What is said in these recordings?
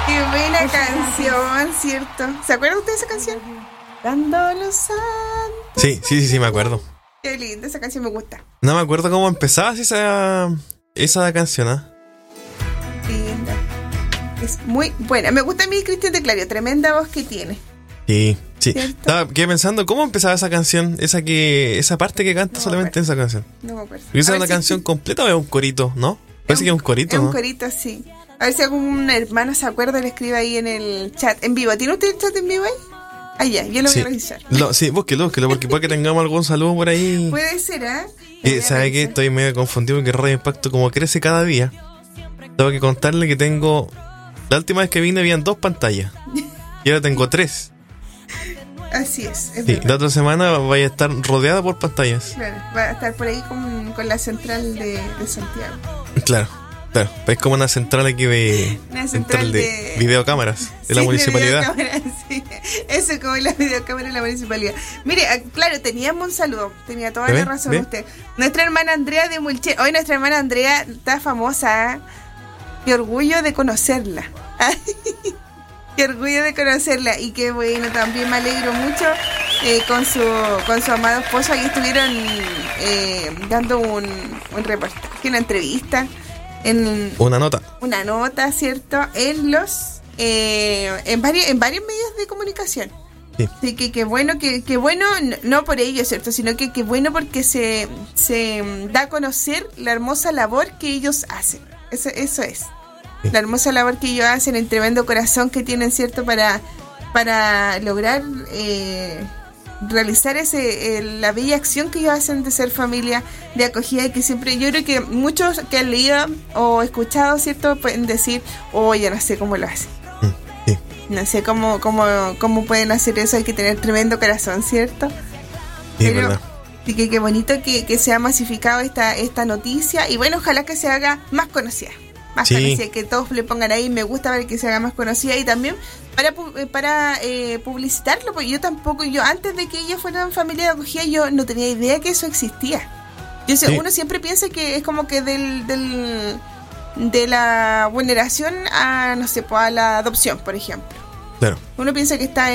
Qué buena canción, ¿cierto? ¿Se acuerdan ustedes de esa canción? Dando los santos. Sí, me acuerdo. Qué linda, esa canción me gusta. No me acuerdo cómo empezaba esa canción, ¿ah? Linda. Es muy buena. Me gusta a mí Cristian de Clario, tremenda voz que tiene. Sí. ¿Cierto? Quedé pensando cómo empezaba esa canción, esa parte que canta No solamente en esa canción. No me acuerdo. ¿Esa es una canción completa o es un corito, no? Parece que es un corito, Es ¿no? un corito, sí. A ver si algún hermano se acuerda y le escribe ahí en el chat en vivo. ¿Tiene usted el chat en vivo ahí? Ah, ya, yo lo voy a revisar. Sí, búsquelo, porque puede que tengamos algún saludo por ahí. Puede ser, ¿ah? ¿Sabe qué? Estoy medio confundido porque Radio Impacto, como crece cada día, tengo que contarle que tengo... La última vez que vine habían 2 pantallas y ahora tengo 3. Así es. Sí, la otra semana vaya a estar rodeada por pantallas. Claro, va a estar por ahí con la central de Santiago. Claro. Es como una central aquí de... Una central de videocámaras de la municipalidad. Sí. Eso es como la videocámara de la municipalidad. Mire, claro, teníamos un saludo. Tenía toda la razón usted. Nuestra hermana Andrea de Mulche. Hoy nuestra hermana Andrea está famosa. Qué orgullo de conocerla. Qué orgullo de conocerla. Y qué bueno, también me alegro mucho con su amado esposo. Ahí estuvieron dando un reportaje, una entrevista. Una nota, ¿cierto? En varios medios de comunicación. Sí. Así que bueno, que bueno, no por ello, ¿cierto? Sino que bueno porque se da a conocer la hermosa labor que ellos hacen. Eso es. Sí. La hermosa labor que ellos hacen, el tremendo corazón que tienen, ¿cierto? Para lograr realizar la bella acción que ellos hacen de ser familia de acogida, y que siempre, yo creo que muchos que han leído o escuchado, ¿cierto? Pueden decir, yo no sé cómo lo hacen. Sí. No sé cómo pueden hacer eso, hay que tener tremendo corazón, ¿cierto? Sí, verdad. Y qué bonito que se ha masificado esta noticia, y bueno, ojalá que se haga más conocida, que todos le pongan ahí me gusta para que se haga más conocida, y también para publicitarlo, porque yo antes de que ellos fueran familia de acogida, yo no tenía idea que eso existía. Uno siempre piensa que es como que de la vulneración a, no sé, a la adopción, por ejemplo. Claro. Uno piensa que está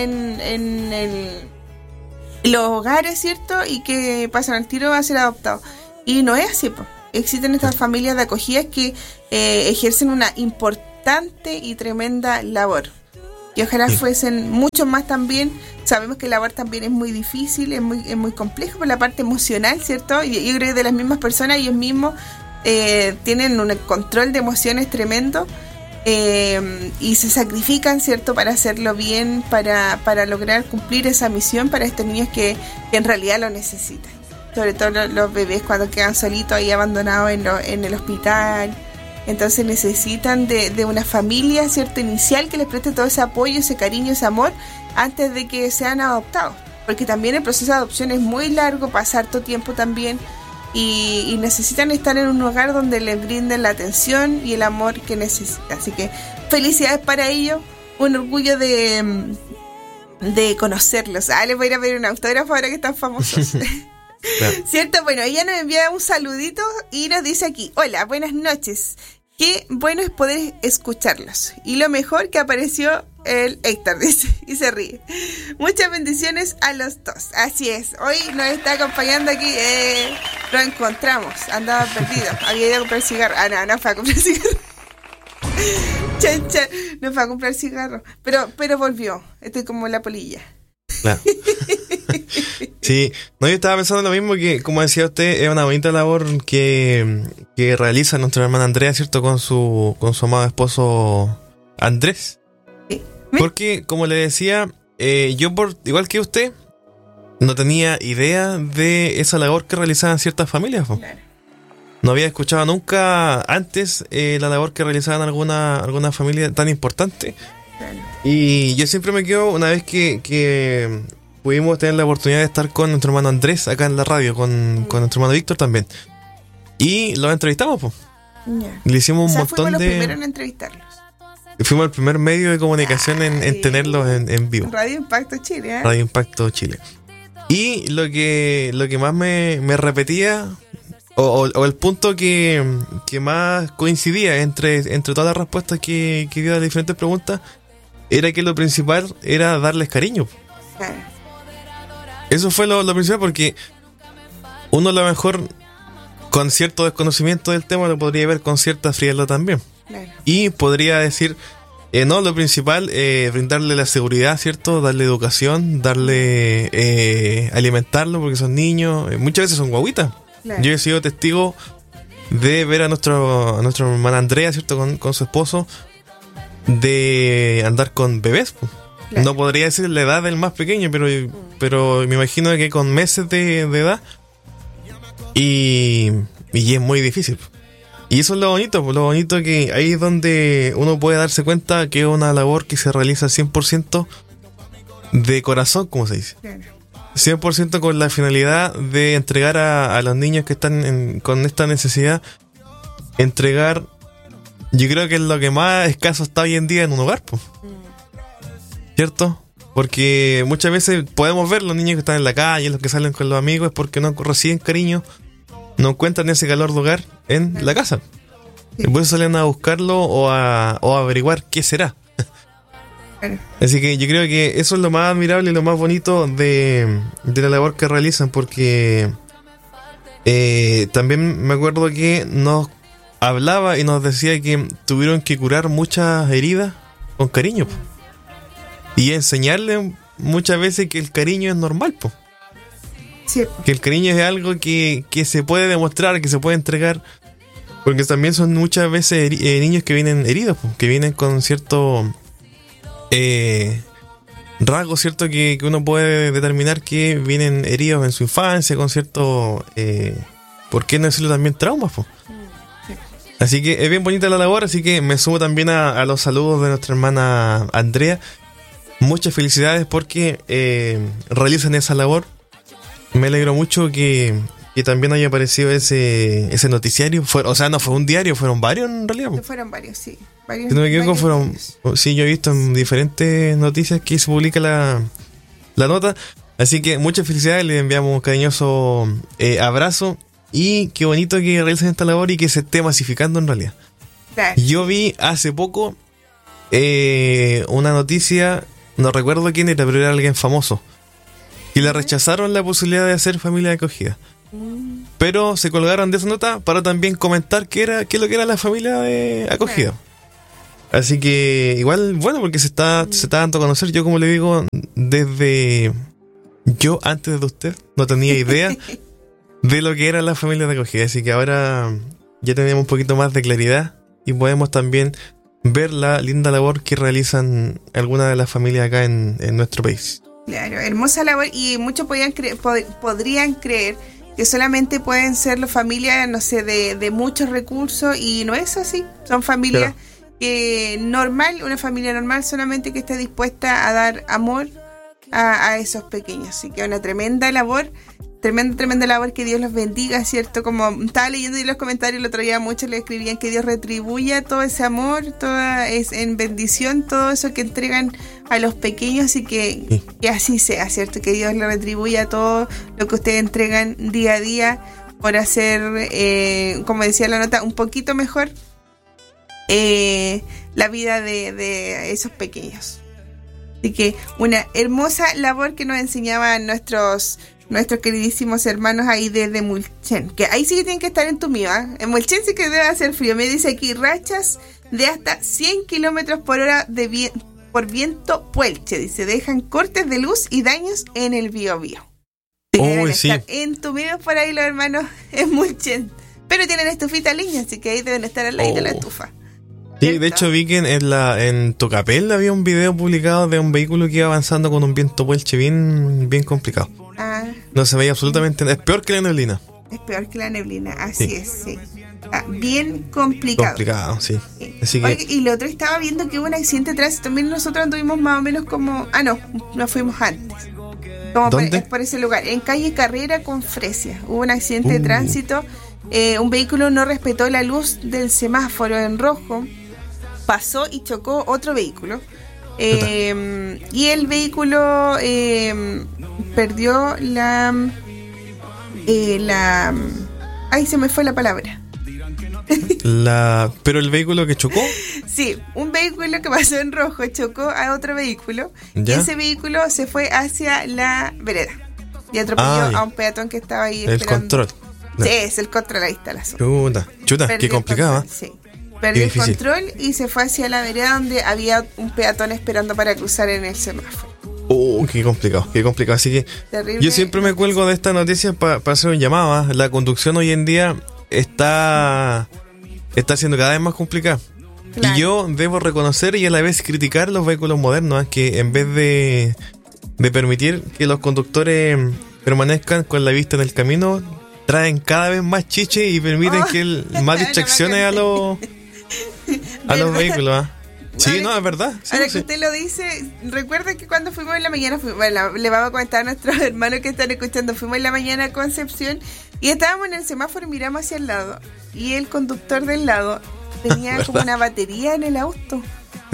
en los hogares, ¿cierto? Y que pasan al tiro a ser adoptados. Y no es así, pues. Existen estas familias de acogidas que ejercen una importante y tremenda labor. Y ojalá fuesen muchos más también. Sabemos que la labor también es muy difícil, es muy complejo por la parte emocional, ¿cierto? Y yo creo que de las mismas personas, ellos mismos tienen un control de emociones tremendo, y se sacrifican, ¿cierto? Para hacerlo bien, para lograr cumplir esa misión para estos niños que en realidad lo necesitan. Sobre todo los bebés cuando quedan solitos ahí abandonados en el hospital. Entonces necesitan de una familia, ¿cierto? Inicial, que les preste todo ese apoyo, ese cariño, ese amor antes de que sean adoptados, porque también el proceso de adopción es muy largo, pasa harto tiempo también, y necesitan estar en un hogar donde les brinden la atención y el amor que necesitan. Así que felicidades para ellos, un orgullo de conocerlos. Les voy a ir a pedir un autógrafo ahora que están famosos. Claro. ¿Cierto? Bueno, ella nos envía un saludito y nos dice aquí: hola, buenas noches, qué bueno es poder escucharlos, y lo mejor que apareció el Héctor, dice, y se ríe. Muchas bendiciones a los dos. Así es, hoy nos está acompañando aquí, lo encontramos, andaba perdido, había ido a comprar cigarro. No fue a comprar cigarro. Chancha, no fue a comprar cigarro, pero volvió. Estoy como la polilla. Claro. Sí, yo estaba pensando lo mismo, que como decía usted, es una bonita labor que realiza nuestra hermana Andrea, ¿cierto? Con su amado esposo Andrés. Sí. Porque, como le decía, yo igual que usted, no tenía idea de esa labor que realizaban ciertas familias. Claro. No había escuchado nunca antes la labor que realizaban alguna familia tan importante. Claro. Y yo siempre me quedo, una vez que pudimos tener la oportunidad de estar con nuestro hermano Andrés acá en la radio, con nuestro hermano Víctor también, y lo entrevistamos, pues. Yeah. Le hicimos un montón fuimos los primeros en entrevistarlos. Fuimos el primer medio de comunicación en tenerlos en vivo. Radio Impacto Chile, ¿eh? Radio Impacto Chile. Y lo que más me repetía, o el punto que más coincidía entre todas las respuestas que dio a las diferentes preguntas era que lo principal era darles cariño. Claro. Eso fue lo principal, porque uno a lo mejor con cierto desconocimiento del tema lo podría ver con cierta frialdad también. Claro. Y podría decir, no, lo principal, brindarle la seguridad, ¿cierto? Darle educación, darle alimentarlo, porque son niños, muchas veces son guaguitas. Claro. Yo he sido testigo de ver a nuestra hermana Andrea, ¿cierto? Con su esposo, de andar con bebés. Claro. No podría decir la edad del más pequeño, pero me imagino que con meses de edad. Y es muy difícil. Y eso es lo bonito que ahí es donde uno puede darse cuenta que es una labor que se realiza 100% de corazón, como se dice. Claro. 100% con la finalidad de entregar a los niños que están con esta necesidad, entregar, yo creo que es lo que más escaso está hoy en día en un hogar, pues. ¿Cierto? Porque muchas veces podemos ver los niños que están en la calle, los que salen con los amigos, es porque no reciben cariño, no encuentran ese calor de hogar en la casa. Sí. Y por eso salen a buscarlo o a averiguar qué será. Claro. Así que yo creo que eso es lo más admirable y lo más bonito de la labor que realizan, porque también me acuerdo que nos hablaba y nos decía que tuvieron que curar muchas heridas con cariño, po. Y enseñarle muchas veces que el cariño es normal, po. Sí. Que el cariño es algo que se puede demostrar, que se puede entregar, porque también son muchas veces niños que vienen heridos, po, que vienen con cierto rasgos, ¿cierto? Que uno puede determinar que vienen heridos en su infancia, con cierto, ¿por qué no decirlo también traumas, po? Sí. Así que es bien bonita la labor, así que me sumo también a los saludos de nuestra hermana Andrea. Muchas felicidades porque realizan esa labor. Me alegro mucho que también haya aparecido ese noticiario. O sea, no fue un diario, fueron varios en realidad. Fueron varios, sí. Varios, si no me equivoco, fueron... varios. Sí, yo he visto en diferentes noticias que se publica la nota. Así que muchas felicidades, les enviamos un cariñoso abrazo. Y qué bonito que realicen esta labor y que se esté masificando en realidad. Claro. Yo vi hace poco una noticia, no recuerdo quién era, pero era alguien famoso, y le rechazaron la posibilidad de hacer familia de acogida. Pero se colgaron de esa nota para también comentar qué es lo que era la familia de acogida. Así que igual, bueno, porque se está dando a conocer. Yo, como le digo, yo antes de usted no tenía idea de lo que era la familia de acogida. Así que ahora ya tenemos un poquito más de claridad y podemos también ver la linda labor que realizan algunas de las familias acá en nuestro país. Claro, hermosa labor, y muchos podrían creer que solamente pueden ser las familias, no sé, de muchos recursos, y no es así. Son familias una familia normal, solamente que esté dispuesta a dar amor a esos pequeños. Así que una tremenda labor, tremenda labor, que Dios los bendiga, ¿cierto? Como estaba leyendo en los comentarios el otro día, muchos le escribían que Dios retribuya todo ese amor, en bendición, todo eso que entregan a los pequeños, y que así sea, ¿cierto? Que Dios le retribuya todo lo que ustedes entregan día a día por hacer, como decía la nota, un poquito mejor la vida de esos pequeños. Así que una hermosa labor que nos enseñaban nuestros queridísimos hermanos ahí desde Mulchen, que ahí sí que tienen que estar entumidos, ¿eh? En Mulchen sí que debe hacer frío. Me dice aquí, rachas de hasta 100 kilómetros por hora por viento puelche, dice, dejan cortes de luz y daños en el Biobío. Deben estar entumidos por ahí los hermanos en Mulchen, pero tienen estufita leña, así que ahí deben estar al lado de la estufa. Sí, de hecho vi que en Tocapel había un video publicado de un vehículo que iba avanzando con un viento puelche bien complicado. No se veía absolutamente nada. Es peor que la neblina. Es peor que la neblina, así es, sí. Bien complicado. Complicado, sí. Así que... Oye, y lo otro, estaba viendo que hubo un accidente de tránsito. También nosotros anduvimos más o menos como... no, nos fuimos antes. Como ¿Dónde? por ese lugar. En calle Carrera con Fresia. Hubo un accidente de tránsito. Un vehículo no respetó la luz del semáforo en rojo. Pasó y chocó otro vehículo. Y el vehículo perdió Ahí se me fue la palabra. ¿Pero el vehículo que chocó? Sí, un vehículo que pasó en rojo chocó a otro vehículo. ¿Ya? Y ese vehículo se fue hacia la vereda y atropelló a un peatón que estaba ahí esperando. El control. Sí, es el control, ahí está la zona. Chuta, qué complicado. Sí. Perdió el control y se fue hacia la vereda donde había un peatón esperando para cruzar en el semáforo. Qué complicado. Así que terrible. Yo siempre me cuelgo de estas noticias para hacer un llamado. La conducción hoy en día está siendo cada vez más complicada. Claro. Y yo debo reconocer y a la vez criticar los vehículos modernos, que en vez de permitir que los conductores permanezcan con la vista en el camino, traen cada vez más chiche y permiten más distracciones a los vehículos. Sí, no, es verdad. Sí, ahora que usted lo dice, recuerda que cuando fuimos en la mañana, le vamos a comentar a nuestros hermanos que están escuchando, fuimos en la mañana a Concepción y estábamos en el semáforo y miramos hacia el lado y el conductor del lado tenía como una batería en el auto.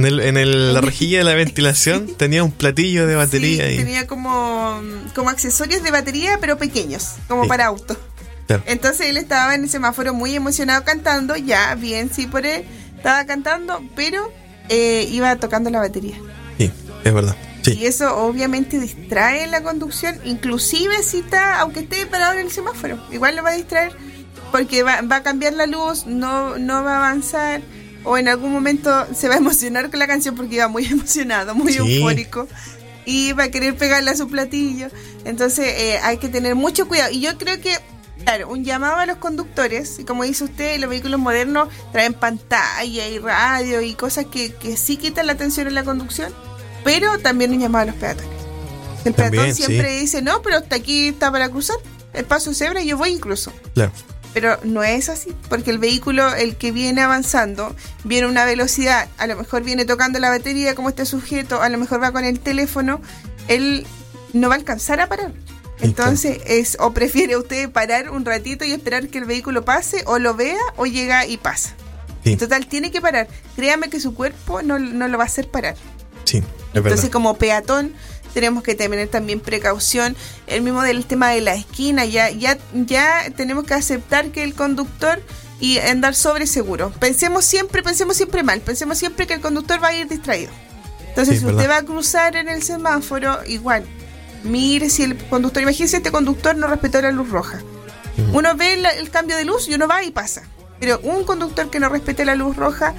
La rejilla de la ventilación tenía un platillo de batería. Sí, tenía como accesorios de batería, pero pequeños, como para auto. Claro. Entonces él estaba en el semáforo muy emocionado cantando, ya, bien, sí, por él, estaba cantando, pero iba tocando la batería. Sí, es verdad. Sí. Y eso obviamente distrae la conducción, inclusive si está, aunque esté parado en el semáforo, igual lo va a distraer, porque va a cambiar la luz, no va a avanzar, o en algún momento se va a emocionar con la canción porque iba muy emocionado, muy eufórico, y va a querer pegarle a su platillo. Entonces hay que tener mucho cuidado. Y yo creo que, claro, un llamado a los conductores, y como dice usted, los vehículos modernos traen pantalla y radio y cosas que sí quitan la atención en la conducción, pero también un llamado a los peatones. El peatón siempre dice, no, pero hasta aquí está para cruzar, el paso es cebra y yo voy incluso. Claro. Pero no es así, porque el vehículo, el que viene avanzando, viene a una velocidad, a lo mejor viene tocando la batería como este sujeto, a lo mejor va con el teléfono, él no va a alcanzar a parar. Entonces o prefiere usted parar un ratito y esperar que el vehículo pase, o lo vea o llega y pasa. Sí. En total tiene que parar. Créame que su cuerpo no lo va a hacer parar. Sí, es Entonces verdad. Como peatón tenemos que tener también precaución. El mismo del tema de la esquina, ya tenemos que aceptar que el conductor y andar sobre seguro. Pensemos siempre mal, pensemos siempre que el conductor va a ir distraído. Entonces si usted va a cruzar en el semáforo, igual mire si el conductor, imagínese, este conductor no respetó la luz roja. Uno ve el cambio de luz y uno va y pasa. Pero un conductor que no respete la luz roja,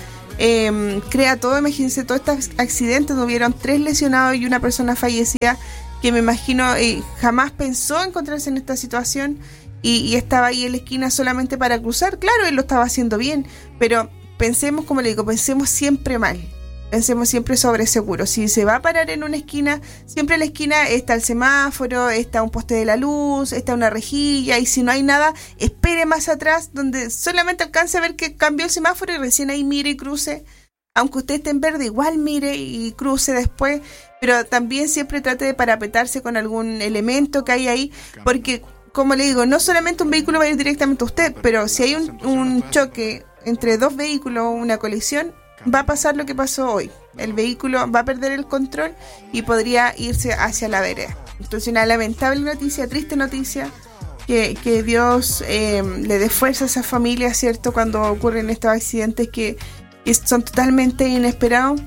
crea todo. Imagínense todos estos accidentes, hubieron 3 lesionados y una persona fallecida, que me imagino jamás pensó encontrarse en esta situación y estaba ahí en la esquina solamente para cruzar. Claro, él lo estaba haciendo bien, pero pensemos, como le digo, pensemos siempre mal. Pensemos siempre sobre seguro. Si se va a parar en una esquina, siempre en la esquina está el semáforo, está un poste de la luz, está una rejilla, y si no hay nada, espere más atrás, donde solamente alcance a ver que cambió el semáforo y recién ahí mire y cruce. Aunque usted esté en verde, igual mire y cruce después, pero también siempre trate de parapetarse con algún elemento que hay ahí, porque, como le digo, no solamente un vehículo va a ir directamente a usted, pero si hay un choque entre 2 vehículos o una colisión, va a pasar lo que pasó hoy. El vehículo va a perder el control y podría irse hacia la vereda. Entonces, una lamentable noticia, triste noticia, que Dios le dé fuerza a esa familia, ¿cierto? Cuando ocurren estos accidentes que son totalmente inesperados.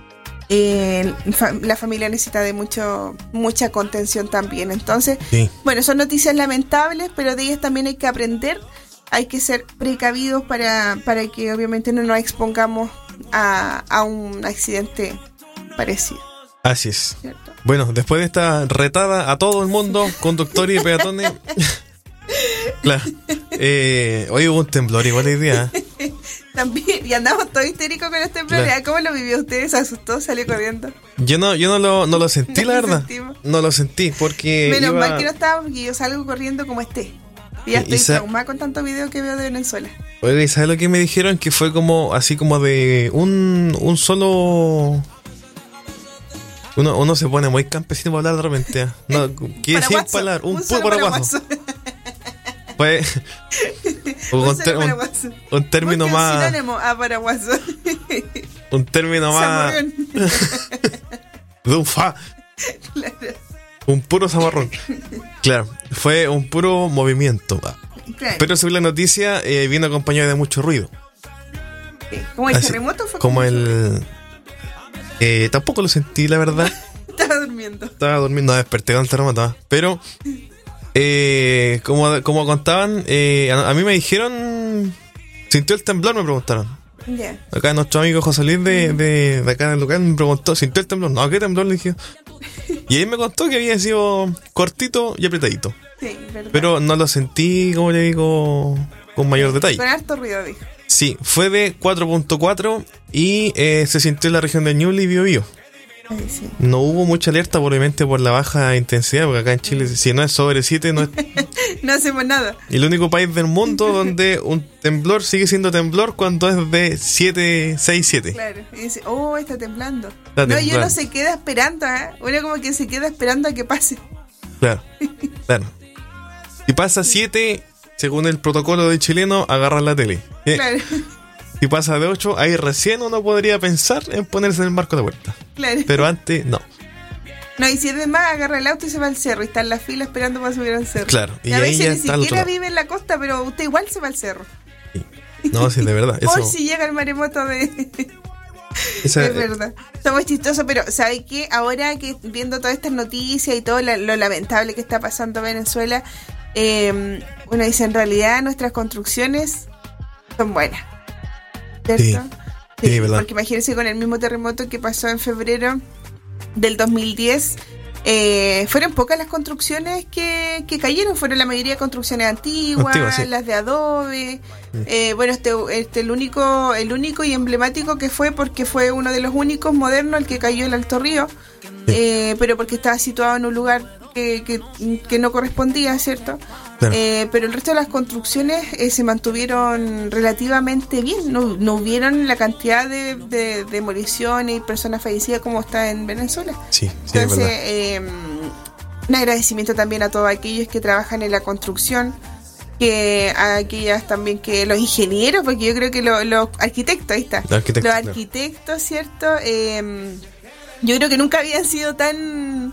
La familia necesita de mucha contención también. Entonces, bueno, son noticias lamentables, pero de ellas también hay que aprender. Hay que ser precavidos para que obviamente no nos expongamos a un accidente parecido. Así es. ¿Cierto? Bueno, después de esta retada a todo el mundo, conductores y peatones. Claro. Hoy hubo un temblor igual hoy día. También, y andamos todos histéricos con los temblores. Claro. ¿Cómo lo vivió usted? ¿Se asustó? ¿Salió corriendo? Yo no lo sentí, la verdad. No lo sentí porque menos mal que no estaba, porque yo salgo corriendo como esté. Y ya estoy traumada con tanto video que veo de Venezuela. Oye, ¿sabes lo que me dijeron? Que fue como así como de un solo... Uno se pone muy campesino para hablar de repente. No, ¿qué decir palabra? Un puro paraguaso. Pues un término más... sinónimo a paraguaso. Un término más... de un fa. Claro. Un puro zamarrón. Claro, fue un puro movimiento. Claro. Pero según la noticia, vino acompañado de mucho ruido. Sí. Como el Así, terremoto fue como el... tampoco lo sentí, la verdad. Estaba durmiendo. Estaba durmiendo, no desperté con el terremoto. Pero, como contaban, a mí me dijeron... ¿Sintió el temblor? Me preguntaron. Ya. Acá nuestro amigo José Luis de acá del local me preguntó, ¿sintió el temblor? No, ¿qué temblor? Le dije. Y él me contó que había sido cortito y apretadito. Sí, verdad. Pero no lo sentí, como le digo, con mayor detalle. Con harto ruido, dijo. Sí, fue de 4.4 y se sintió en la región de Ñuble y Biobío. Ay, sí. No hubo mucha alerta, probablemente por la baja intensidad, porque acá en Chile, si no es sobre 7, no es... No hacemos nada. El único país del mundo donde un temblor sigue siendo temblor cuando es de 7, 6, 7. Claro. Y dice, está temblando. Está No, y temblando. uno se queda esperando, ¿eh? Uno como que se queda esperando a que pase. Claro, claro. Si pasa 7, según el protocolo de chileno, agarran la tele. Claro, Si pasa de 8, ahí recién uno podría pensar en ponerse en el marco de la puerta. claro. Pero antes, no. No, y si es de más, agarra el auto y se va al cerro. Y está en la fila esperando para subir al cerro. Claro, y Y a ahí veces ya ni está al otro siquiera lado. vive en la costa, pero usted igual se va al cerro. No, sí, de verdad. Por Eso, si llega el maremoto de... esa- Es verdad. Somos chistosos, pero ¿sabe qué? Ahora que viendo todas estas noticias y todo lo lamentable que está pasando en Venezuela, uno dice, en realidad nuestras construcciones son buenas. ¿Cierto? Sí, verdad. Porque imagínense con el mismo terremoto que pasó en febrero del 2010, fueron pocas las construcciones que cayeron, fueron la mayoría construcciones antiguas, Sí. las de adobe. Bueno, el único y emblemático que fue porque fue uno de los únicos modernos el que cayó en el Alto Río, pero porque estaba situado en un lugar que no correspondía, ¿cierto? Claro. Pero el resto de las construcciones se mantuvieron relativamente bien, no hubieron la cantidad de demoliciones y personas fallecidas como está en Venezuela. sí, es Entonces, verdad. un agradecimiento también a todos aquellos que trabajan en la construcción, que a aquellas también que los ingenieros, porque yo creo que los arquitectos, ahí está, Los arquitectos, los claro. arquitectos, ¿cierto? Yo creo que nunca habían sido tan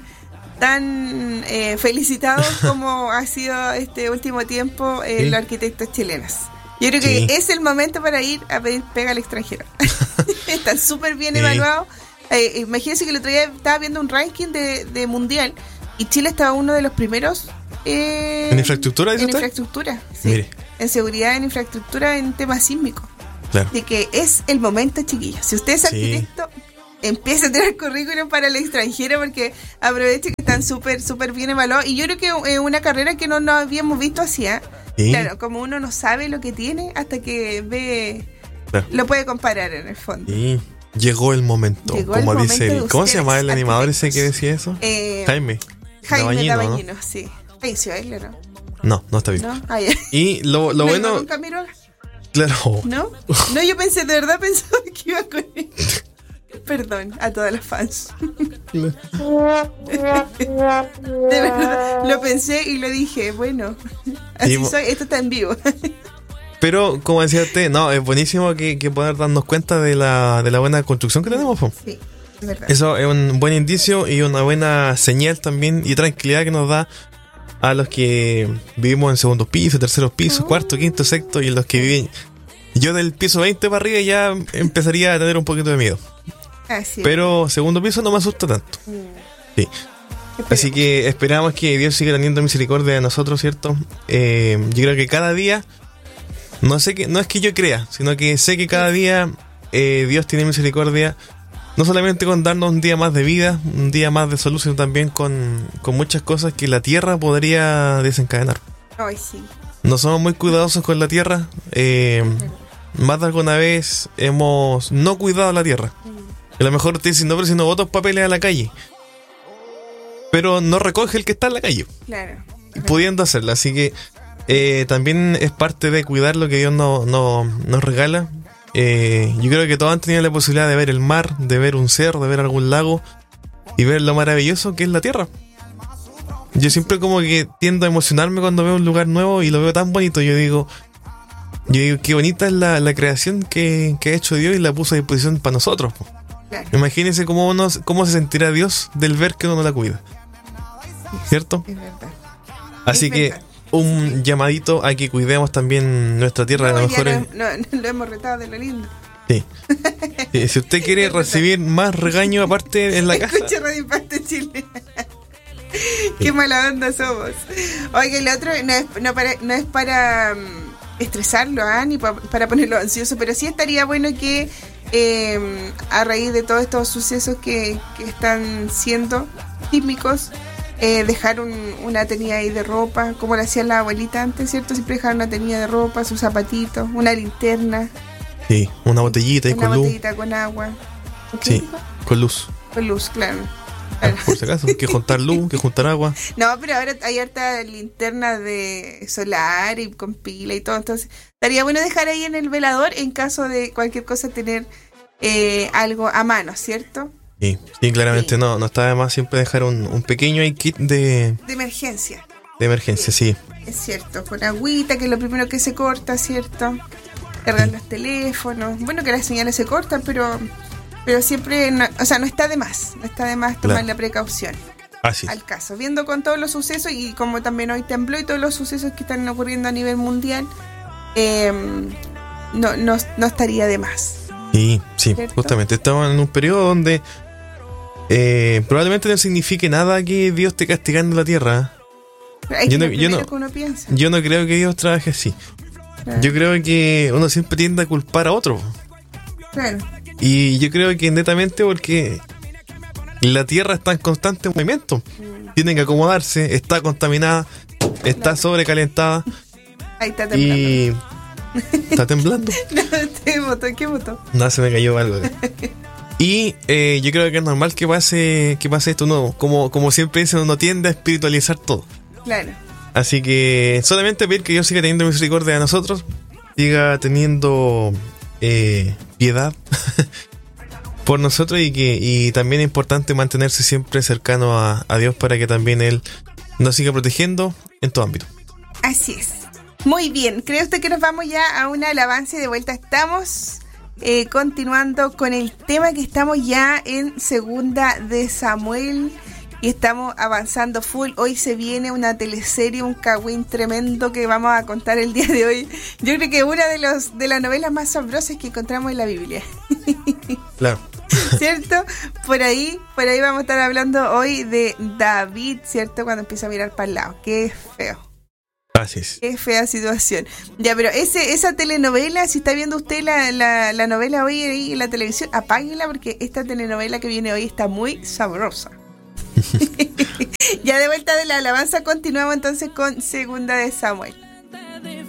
felicitados como ha sido este último tiempo Sí. los arquitectos chilenos. Yo creo Sí. que es el momento para ir a pedir pega al extranjero. Están súper bien Sí. evaluados. Imagínense que el otro día estaba viendo un ranking de mundial y Chile estaba uno de los primeros ¿En infraestructura, dice en usted? infraestructura, sí. Mire. En seguridad, en infraestructura, en temas sísmicos. Claro. De que es el momento, chiquillos. Si usted es Sí. arquitecto, empiece a tirar currículum para el extranjero porque aproveche que están súper bien evaluados. Y yo creo que es una carrera que no habíamos visto así, ¿eh? Sí. Claro, como uno no sabe lo que tiene hasta que ve, Claro. lo puede comparar en el fondo. Y llegó el momento, Llegó el como momento dice de el... ¿Cómo se ustedes, llamaba el animador ese que arquitectos. decía eso? Jaime Jaime Dabañino, Dabañino, sí. Falleció él, ¿no? No está bien. ¿No? Ah, ya. Y lo No, bueno, nunca miró. claro, ¿No? No, yo pensé, de verdad pensaba que iba con él. Perdón a todas las fans. De verdad, lo pensé y lo dije, bueno, así Sí, soy, esto está en vivo. pero como decía usted, no, es buenísimo que poder darnos cuenta de la buena construcción que tenemos, po. Sí, es verdad. Eso es un buen indicio y una buena señal también y tranquilidad que nos da a los que vivimos en segundos pisos, terceros pisos, cuarto, quinto, sexto y los que viven. Yo del piso 20 para arriba ya empezaría a tener un poquito de miedo. Así es. Pero segundo piso no me asusta tanto. Sí. Esperemos. Así que esperamos que Dios siga teniendo misericordia de nosotros, ¿cierto? Yo creo que cada día, no es que yo crea, sino que sé que cada día Dios tiene misericordia, no solamente con darnos un día más de vida, un día más de salud, sino también con muchas cosas que la tierra podría desencadenar. Ay, sí. No somos muy cuidadosos con la tierra. Más de alguna vez hemos no cuidado la tierra. A lo mejor te dicen, no, pero si no botas papeles a la calle. Pero no recoge el que está en la calle, Claro. pudiendo hacerlo. Así que también es parte de cuidar lo que Dios nos regala. Yo creo que todos han tenido la posibilidad de ver el mar, de ver un cerro, de ver algún lago y ver lo maravilloso que es la tierra. Yo siempre como que tiendo a emocionarme cuando veo un lugar nuevo y lo veo tan bonito. Yo digo qué bonita es la creación que ha hecho Dios y la puso a disposición para nosotros, po. Claro. Imagínense cómo se sentirá Dios del ver que uno no la cuida, ¿cierto? Es verdad. Así Es que verdad. un llamadito a que cuidemos también nuestra tierra. No, a lo mejor lo hemos retado de lo lindo. Sí. Sí, si usted quiere recibir más regaño aparte en la casa. Escucha Radio Impacto Chile. Qué mala onda somos. Oiga, el otro no es para estresarlo, ni para ponerlo ansioso, pero sí estaría bueno que a raíz de todos estos sucesos que están siendo típicos, dejar una tenida ahí de ropa, como lo hacía la abuelita antes, ¿cierto? Siempre dejar una tenida de ropa, sus zapatitos, una linterna. Sí, una botellita y con luz. Una botellita con agua. Sí, dijo? Con luz. Con luz, claro. Por si acaso, que juntar luz, que juntar agua. No, pero ahora hay harta linterna de solar y con pila y todo, entonces estaría bueno dejar ahí en el velador en caso de cualquier cosa tener algo a mano, ¿cierto? Sí, claramente sí. No está de más siempre dejar un pequeño kit de emergencia. De emergencia, sí. Es cierto, con agüita, que es lo primero que se corta, ¿cierto? Cargar los teléfonos. Bueno, que las señales se cortan, pero siempre, no está de más. No está de más tomar la precaución. Así. Al caso. Viendo con todos los sucesos, y como también hoy tembló y todos los sucesos que están ocurriendo a nivel mundial, no estaría de más. Sí, ¿cierto? Justamente. Estamos en un periodo donde probablemente no signifique nada que Dios esté castigando la tierra. Yo no creo que Dios trabaje así. Claro. Yo creo que uno siempre tiende a culpar a otro. Claro. Y yo creo que netamente porque la tierra está en constante movimiento. Tienen que acomodarse, está contaminada, está sobrecalentada. Ahí está temblando. Y ¿está temblando? No, ¿qué botó? No, se me cayó algo. Y yo creo que es normal que pase esto, no. Como siempre dicen, uno tiende a espiritualizar todo. Claro. Así que solamente pedir que Dios siga teniendo misericordia de nosotros, siga teniendo piedad por nosotros, y también es importante mantenerse siempre cercano a Dios para que también Él nos siga protegiendo en todo ámbito. Así es. Muy bien, ¿cree usted que nos vamos ya a una alabanza y de vuelta estamos continuando con el tema que estamos ya en Segunda de Samuel? Y estamos avanzando full. Hoy se viene una teleserie, un cagüín tremendo que vamos a contar el día de hoy. Yo creo que una de las novelas más asombrosas que encontramos en la Biblia. Claro. ¿Cierto? Por ahí vamos a estar hablando hoy de David, ¿cierto? Cuando empieza a mirar para el lado. Qué feo. Así es. Qué fea situación. Ya, pero esa telenovela, si está viendo usted la novela hoy ahí en la televisión, apáguela, porque esta telenovela que viene hoy está muy sabrosa. Ya de vuelta de la alabanza, continuamos entonces con Segunda de Samuel.